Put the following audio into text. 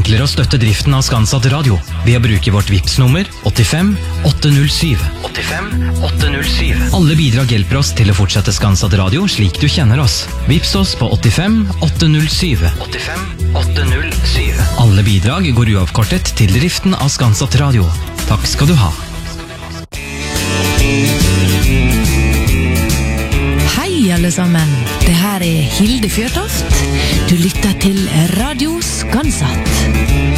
enklere å støtte driften av Skansat Radio ved å bruke vårt Vipps-nummer 85 807. 85 807. Alle bidrag hjelper oss til å fortsette Skansat Radio slik du kjenner oss. Vipps oss på 85 807. 85 807. Alle bidrag går uavkortet til driften av Skansat Radio. Takk skal du ha. Hei alle sammen, det her er Hilde Fjørtoft. Du lytter til Radio Skansat.